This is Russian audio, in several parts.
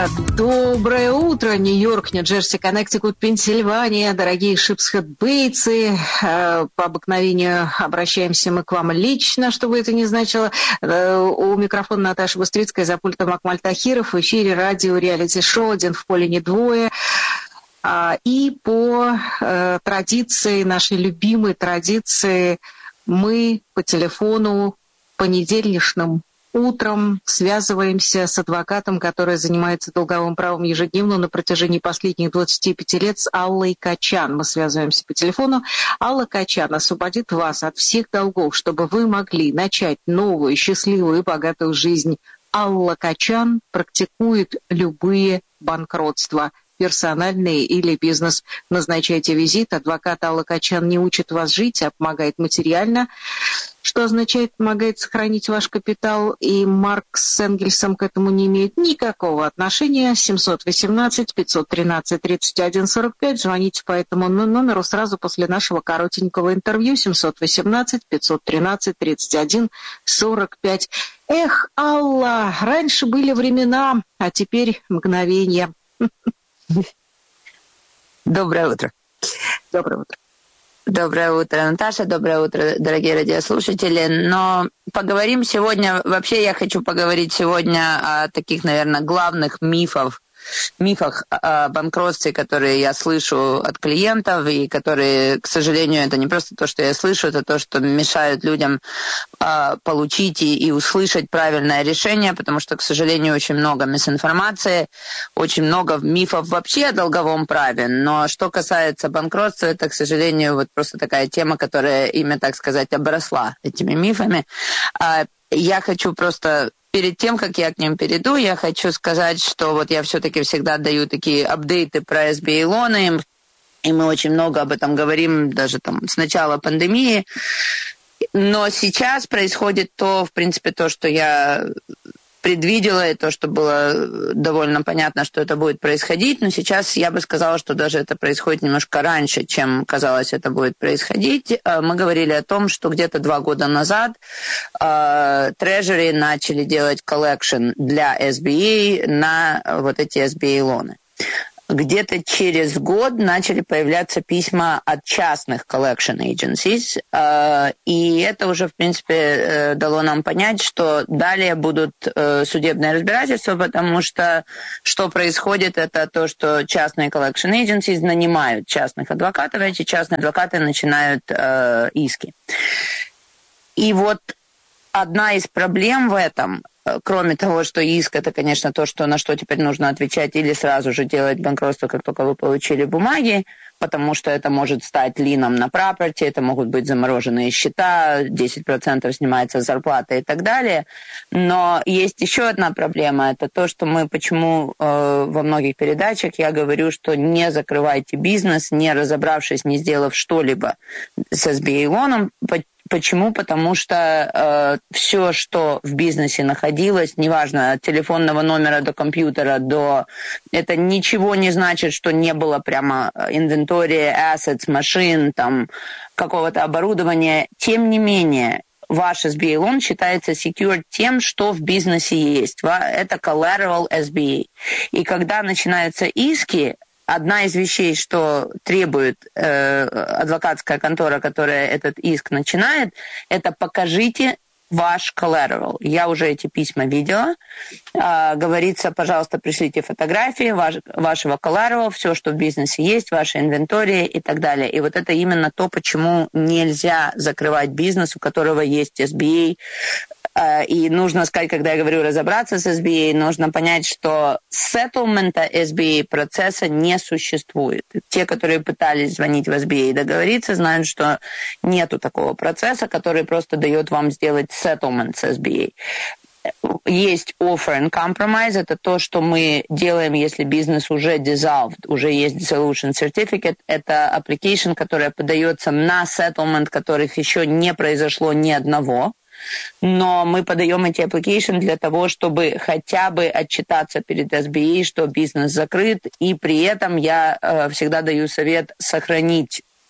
Доброе утро, Нью-Йорк, Нью-Джерси, Коннектикут, Пенсильвания, дорогие шипсхед-бейтсы. По обыкновению обращаемся мы к вам лично, что бы это ни значило. У микрофона Наташа Быстрицкая, за пультом Акмаль Тахиров. В эфире радио реалити-шоу «Один в поле не двое». И по традиции, нашей любимой традиции, мы по телефону понедельничным утром связываемся с адвокатом, который занимается долговым правом ежедневно на протяжении последних 25 лет, с Аллой Качан. Мы связываемся по телефону. Алла Качан освободит вас от всех долгов, чтобы вы могли начать новую, счастливую и богатую жизнь. Алла Качан практикует любые банкротства, персональные или бизнес. Назначайте визит. Адвокат Алла Качан не учит вас жить, а помогает материально, что означает, помогает сохранить ваш капитал, и Маркс с Энгельсом к этому не имеют никакого отношения. 718-513-31-45. Звоните по этому номеру сразу после нашего коротенького интервью. 718-513-31-45. Эх, Алла, раньше были времена, а теперь мгновения. Доброе утро. Доброе утро. Доброе утро, Наташа. Доброе утро, дорогие радиослушатели. Но поговорим сегодня... Вообще я хочу поговорить сегодня о таких, наверное, главных мифах о банкротстве, которые я слышу от клиентов, и которые, к сожалению, это не просто то, что я слышу, это то, что мешают людям получить и услышать правильное решение, потому что, к сожалению, очень много мисинформации, очень много мифов вообще о долговом праве. Но что касается банкротства, это, к сожалению, вот просто такая тема, которая ими, так сказать, обросла этими мифами. Я хочу просто... Перед тем, как я к ним перейду, я хочу сказать, что вот я все-таки всегда даю такие апдейты про SBA-лоны, и мы очень много об этом говорим даже там с начала пандемии. Но сейчас происходит то, в принципе, то, что я предвидела, и то, что было довольно понятно, что это будет происходить. Но сейчас я бы сказала, что даже это происходит немножко раньше, чем казалось это будет происходить. Мы говорили о том, что где-то 2 года назад Treasury начали делать коллекшн для SBA на вот эти SBA-лоны. Где-то через год начали появляться письма от частных collection agencies, и это уже, в принципе, дало нам понять, что далее будут судебные разбирательства, потому что происходит, это то, что частные collection agencies нанимают частных адвокатов, и эти частные адвокаты начинают иски. И вот одна из проблем в этом, кроме того, что иск – это, конечно, то, на что теперь нужно отвечать или сразу же делать банкротство, как только вы получили бумаги, потому что это может стать лином на property, это могут быть замороженные счета, 10% снимается с зарплаты и так далее. Но есть еще одна проблема – это то, что почему во многих передачах я говорю, что не закрывайте бизнес, не разобравшись, не сделав что-либо с SBA-лоном. Почему? Потому что все, что в бизнесе находилось, неважно, от телефонного номера до компьютера, это ничего не значит, что не было прямо инвентория, assets, машин, там, какого-то оборудования. Тем не менее, ваш SBA-лон считается secured тем, что в бизнесе есть. Это collateral SBA. И когда начинаются иски, одна из вещей, что требует адвокатская контора, которая этот иск начинает, это покажите ваш collateral. Я уже эти письма видела. Говорится, пожалуйста, пришлите фотографии вашего collateral, все, что в бизнесе есть, ваша инвентория и так далее. И вот это именно то, почему нельзя закрывать бизнес, у которого есть SBA. И нужно сказать, когда я говорю разобраться с SBA, нужно понять, что сеттлмента SBA процесса не существует. Те, которые пытались звонить в SBA и договориться, знают, что нету такого процесса, который просто дает вам сделать settlement с SBA. Есть offer and compromise, это то, что мы делаем, если бизнес уже dissolved, уже есть dissolution certificate, это application, которая подается на settlement, которых еще не произошло ни одного. Но мы подаем эти application для того, чтобы хотя бы отчитаться перед SBA, что бизнес закрыт, и при этом я всегда даю совет сохранить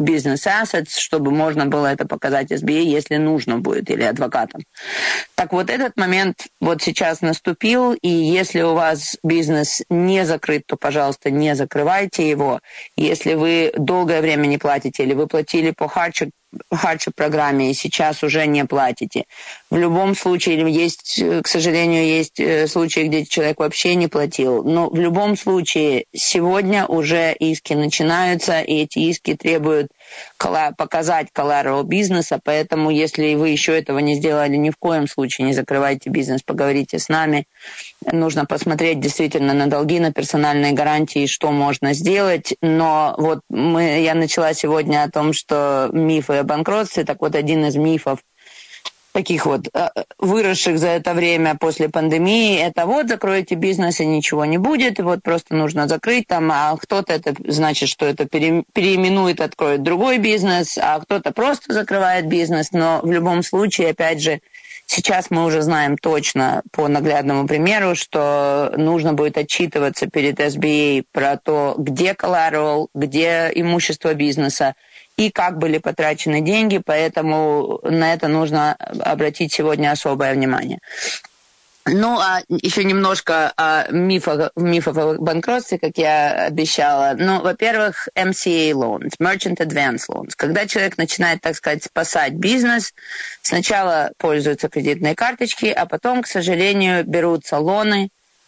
business assets, чтобы можно было это показать SBA, если нужно будет, или адвокатам. Так вот этот момент вот сейчас наступил, и если у вас бизнес не закрыт, то, пожалуйста, не закрывайте его. Если вы долгое время не платите, или вы платили по hardship-программе и сейчас уже не платите. В любом случае, есть, к сожалению, есть случаи, где человек вообще не платил. Но в любом случае, сегодня уже иски начинаются, и эти иски требуют показать collateral бизнеса, поэтому если вы еще этого не сделали, ни в коем случае не закрывайте бизнес, поговорите с нами. Нужно посмотреть действительно на долги, на персональные гарантии, что можно сделать. Но вот я начала сегодня о том, что мифы о банкротстве, так вот один из мифов, таких вот выросших за это время после пандемии, это вот закроете бизнес и ничего не будет, и вот просто нужно закрыть там, а кто-то это значит, что это переименует, откроет другой бизнес, а кто-то просто закрывает бизнес, но в любом случае, опять же, сейчас мы уже знаем точно по наглядному примеру, что нужно будет отчитываться перед SBA про то, где collateral, где имущество бизнеса, и как были потрачены деньги, поэтому на это нужно обратить сегодня особое внимание. Ну, а еще немножко о мифах о банкротстве, как я обещала. Ну, во-первых, MCA loans, Merchant Advance loans. Когда человек начинает, так сказать, спасать бизнес, сначала пользуются кредитные карточки, а потом, к сожалению, берутся лоны,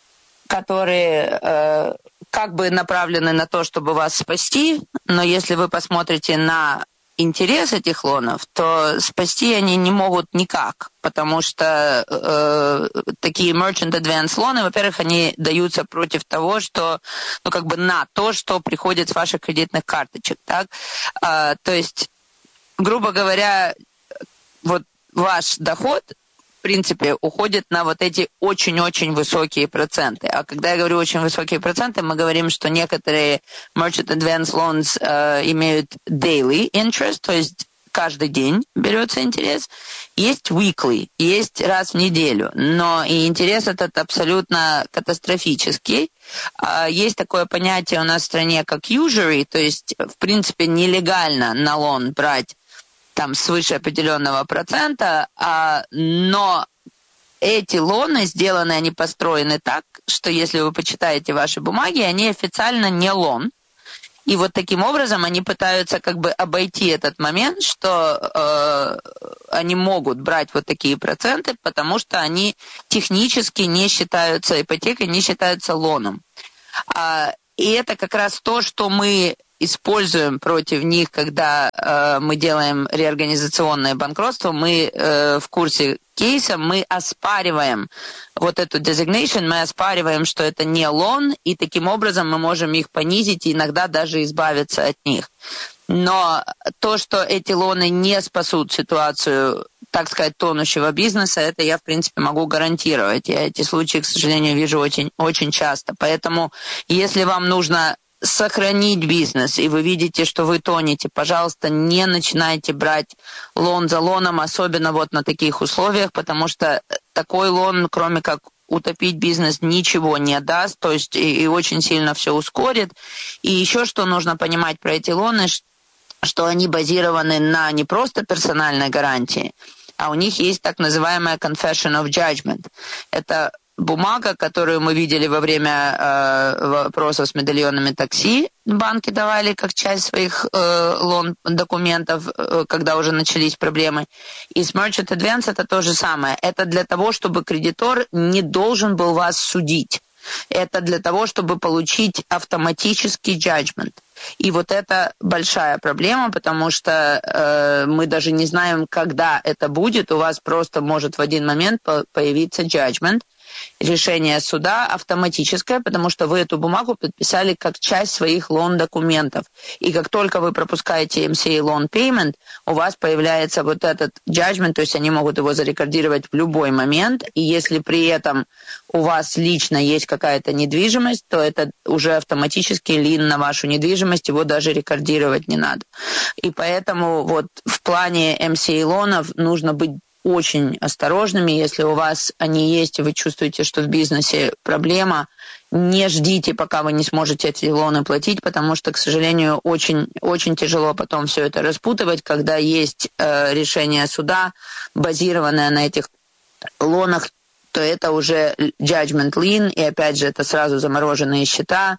которые как бы направлены на то, чтобы вас спасти, но если вы посмотрите на интерес этих лонов, то спасти они не могут никак, потому что такие merchant advance лоны, во-первых, они даются против того, что, ну, как бы на то, что приходит с ваших кредитных карточек, так? То есть, грубо говоря, вот ваш доход, в принципе, уходит на вот эти очень-очень высокие проценты. А когда я говорю очень высокие проценты, мы говорим, что некоторые merchant advance loans имеют daily interest, то есть каждый день берется интерес. Есть weekly, есть раз в неделю, но и интерес этот абсолютно катастрофический. Есть такое понятие у нас в стране, как usury, то есть, в принципе, нелегально на лон брать там свыше определенного процента, но эти лоны сделаны, они построены так, что если вы почитаете ваши бумаги, они официально не лон. И вот таким образом они пытаются как бы обойти этот момент, что они могут брать вот такие проценты, потому что они технически не считаются ипотекой, не считаются лоном. И это как раз то, что мы используем против них, когда мы делаем реорганизационное банкротство. Мы в курсе кейса, мы оспариваем вот эту designation, мы оспариваем, что это не лон, и таким образом мы можем их понизить и иногда даже избавиться от них. Но то, что эти лоны не спасут ситуацию, так сказать, тонущего бизнеса, это я, в принципе, могу гарантировать. Я эти случаи, к сожалению, вижу очень, очень часто. Поэтому, если вам нужно сохранить бизнес, и вы видите, что вы тонете, пожалуйста, не начинайте брать лон за лоном, особенно вот на таких условиях, потому что такой лон, кроме как утопить бизнес, ничего не даст, то есть и очень сильно все ускорит. И еще что нужно понимать про эти лоны, что они базированы на не просто персональной гарантии, а у них есть так называемая confession of judgment. Это бумага, которую мы видели во время вопросов с медальонами такси, банки давали как часть своих лон-документов, когда уже начались проблемы. И с Merchant Advance это то же самое. Это для того, чтобы кредитор не должен был вас судить. Это для того, чтобы получить автоматический judgment. И вот это большая проблема, потому что мы даже не знаем, когда это будет. У вас просто может в один момент появиться judgment. Решение суда автоматическое, потому что вы эту бумагу подписали как часть своих лон-документов. И как только вы пропускаете MCA loan payment, у вас появляется вот этот judgment, то есть они могут его зарекордировать в любой момент, и если при этом у вас лично есть какая-то недвижимость, то это уже автоматически лин на вашу недвижимость, его даже рекордировать не надо. И поэтому вот в плане MCA лонов нужно быть очень осторожными, если у вас они есть, и вы чувствуете, что в бизнесе проблема, не ждите, пока вы не сможете эти лоны платить, потому что, к сожалению, очень, очень тяжело потом все это распутывать, когда есть решение суда, базированное на этих лонах, то это уже judgment lien, и опять же это сразу замороженные счета,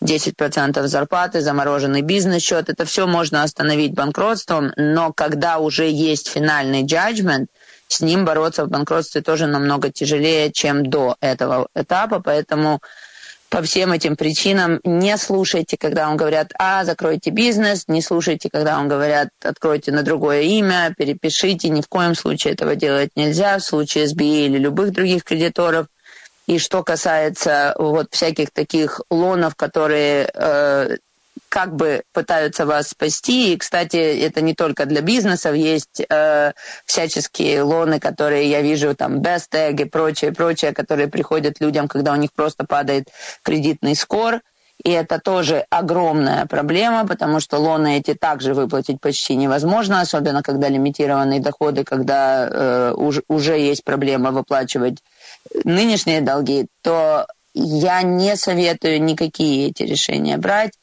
10% зарплаты, замороженный бизнес-счет, это все можно остановить банкротством, но когда уже есть финальный judgment, с ним бороться в банкротстве тоже намного тяжелее, чем до этого этапа, поэтому по всем этим причинам не слушайте, когда вам говорят, закройте бизнес, не слушайте, когда вам говорят, откройте на другое имя, перепишите, ни в коем случае этого делать нельзя, в случае SBA или любых других кредиторов. И что касается всяких таких лонов, которые как бы пытаются вас спасти. И, кстати, это не только для бизнесов, есть всяческие лоны, которые я вижу, там, Best Egg и прочее, которые приходят людям, когда у них просто падает кредитный скор. И это тоже огромная проблема, потому что лоны эти также выплатить почти невозможно, особенно когда лимитированные доходы, когда уже есть проблема выплачивать нынешние долги, то я не советую никакие эти решения брать.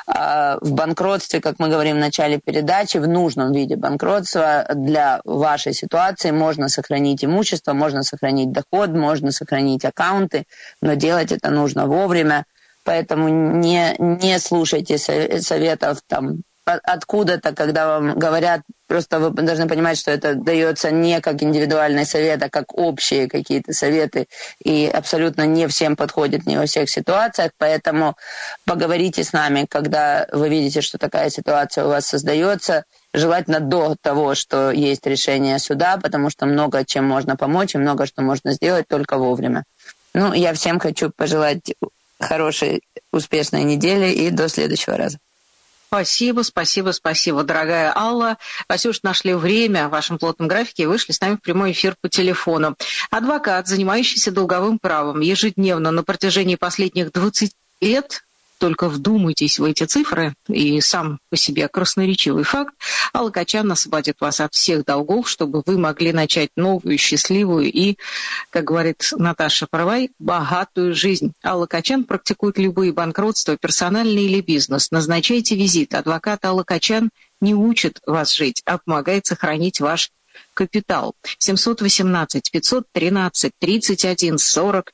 В банкротстве, как мы говорим в начале передачи, в нужном виде банкротства для вашей ситуации можно сохранить имущество, можно сохранить доход, можно сохранить аккаунты, но делать это нужно вовремя. Поэтому не слушайте советов там откуда-то, когда вам говорят, просто вы должны понимать, что это дается не как индивидуальный совет, а как общие какие-то советы, и абсолютно не всем подходит, не во всех ситуациях, поэтому поговорите с нами, когда вы видите, что такая ситуация у вас создается, желательно до того, что есть решение суда, потому что много чем можно помочь и много что можно сделать только вовремя. Я всем хочу пожелать хорошей, успешной недели и до следующего раза. Спасибо, дорогая Алла. Спасибо, что нашли время в вашем плотном графике и вышли с нами в прямой эфир по телефону. Адвокат, занимающийся долговым правом, ежедневно на протяжении последних 20 лет, только вдумайтесь в эти цифры, и сам по себе красноречивый факт, Алла Качан освободит вас от всех долгов, чтобы вы могли начать новую, счастливую и, как говорит Наташа Парвай, богатую жизнь. Алла Качан практикует любые банкротства, персональные или бизнес. Назначайте визит. Адвокат Алла Качан не учит вас жить, а помогает сохранить ваш капитал. 718-513-31-45.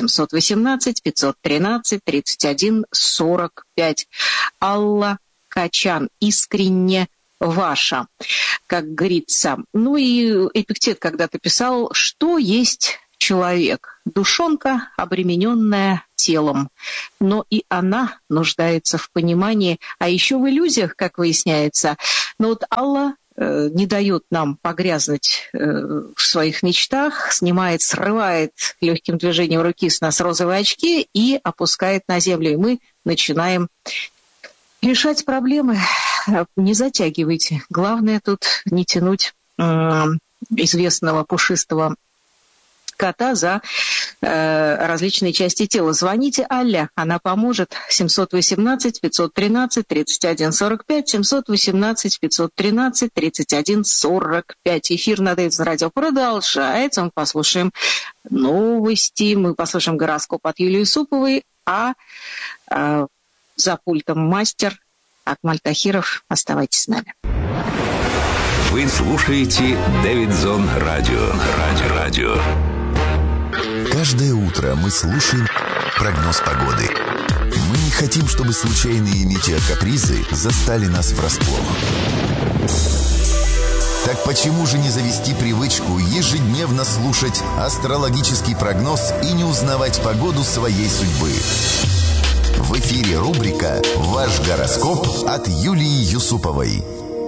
718-513-31-45. Алла Качан. Искренне ваша, как говорится. И Эпиктет когда-то писал, что есть человек. Душонка, обремененная телом. Но и она нуждается в понимании, а еще в иллюзиях, как выясняется. Но Алла не дает нам погрязнуть в своих мечтах, срывает легким движением руки с нас розовые очки и опускает на землю. И мы начинаем решать проблемы. Не затягивайте. Главное тут не тянуть известного пушистого кота за различные части тела. Звоните Алле, она поможет. 718-513-31-45, 718-513-31-45. Эфир на Дэвидсон радио продолжается. Мы послушаем новости, мы послушаем гороскоп от Юлии Юсуповой, а за пультом мастер Акмаль Тахиров. Оставайтесь с нами. Вы слушаете Дэвидсон радио. Каждое утро мы слушаем прогноз погоды. Мы не хотим, чтобы случайные метеокапризы застали нас врасплох. Так почему же не завести привычку ежедневно слушать астрологический прогноз и не узнавать погоду своей судьбы? В эфире рубрика «Ваш гороскоп» от Юлии Юсуповой.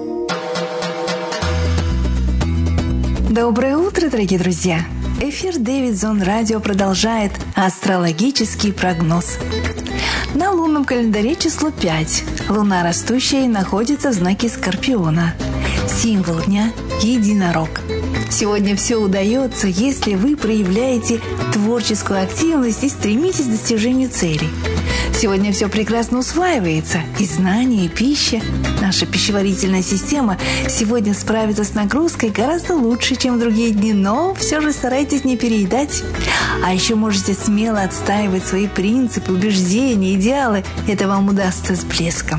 Доброе утро, дорогие друзья! Эфир Дэвидсон радио продолжает астрологический прогноз. На лунном календаре число 5. Луна растущая находится в знаке Скорпиона. Символ дня – единорог. Сегодня все удается, если вы проявляете творческую активность и стремитесь к достижению целей. Сегодня все прекрасно усваивается. И знания, и пища. Наша пищеварительная система сегодня справится с нагрузкой гораздо лучше, чем в другие дни. Но все же старайтесь не переедать. А еще можете смело отстаивать свои принципы, убеждения, идеалы. Это вам удастся с блеском.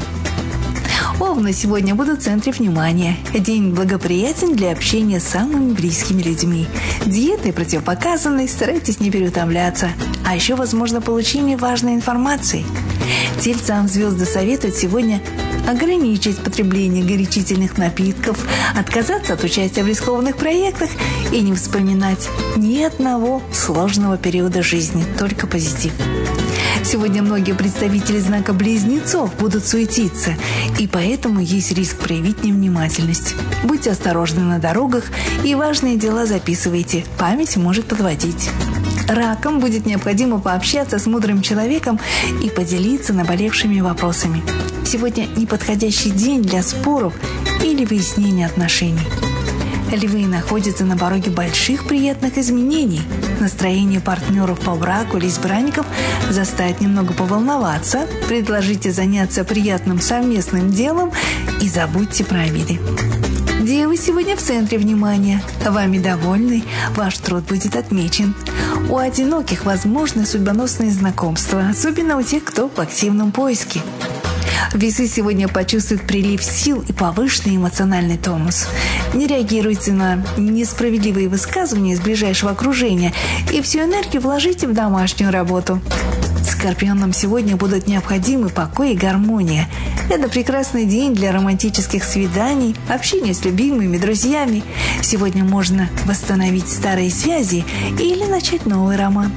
Овны сегодня будут в центре внимания. День благоприятен для общения с самыми близкими людьми. Диеты противопоказаны, старайтесь не переутомляться. А еще возможно получение важной информации. Тельцам звезды советуют сегодня ограничить потребление горячительных напитков, отказаться от участия в рискованных проектах и не вспоминать ни одного сложного периода жизни, только позитив. Сегодня многие представители знака Близнецов будут суетиться, и поэтому есть риск проявить невнимательность. Будьте осторожны на дорогах и важные дела записывайте, память может подводить. Ракам будет необходимо пообщаться с мудрым человеком и поделиться наболевшими вопросами. Сегодня неподходящий день для споров или выяснения отношений. Львы находятся на пороге больших приятных изменений. Настроение партнеров по браку или избранников заставит немного поволноваться. Предложите заняться приятным совместным делом и забудьте про обиды. Девы сегодня в центре внимания. Вами довольны, ваш труд будет отмечен. У одиноких возможны судьбоносные знакомства, особенно у тех, кто в активном поиске. Весы сегодня почувствуют прилив сил и повышенный эмоциональный тонус. Не реагируйте на несправедливые высказывания из ближайшего окружения и всю энергию вложите в домашнюю работу. Скорпионам сегодня будут необходимы покой и гармония. Это прекрасный день для романтических свиданий, общения с любимыми, друзьями. Сегодня можно восстановить старые связи или начать новый роман.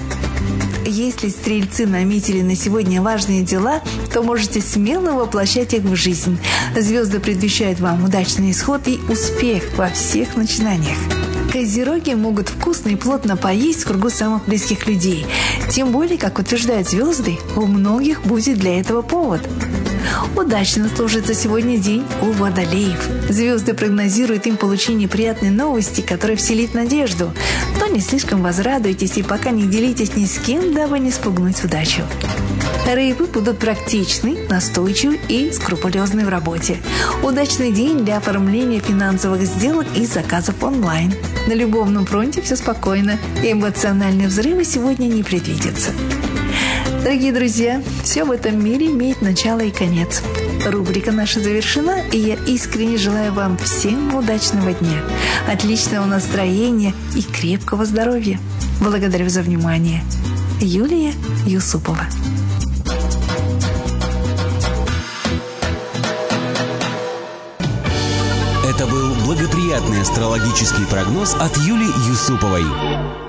Если стрельцы наметили на сегодня важные дела, то можете смело воплощать их в жизнь. Звезды предвещают вам удачный исход и успех во всех начинаниях. Козероги могут вкусно и плотно поесть в кругу самых близких людей. Тем более, как утверждают звезды, у многих будет для этого повод. Удачно сложится сегодня день у водолеев. Звезды прогнозируют им получение приятной новости, которая вселит надежду. Но не слишком возрадуйтесь и пока не делитесь ни с кем, дабы не спугнуть удачу. Рыбы будут практичны, настойчивы и скрупулезны в работе. Удачный день для оформления финансовых сделок и заказов онлайн. На любовном фронте все спокойно, и эмоциональные взрывы сегодня не предвидятся. Дорогие друзья, все в этом мире имеет начало и конец. Рубрика наша завершена, и я искренне желаю вам всем удачного дня, отличного настроения и крепкого здоровья. Благодарю за внимание. Юлия Юсупова. Это был благоприятный астрологический прогноз от Юлии Юсуповой.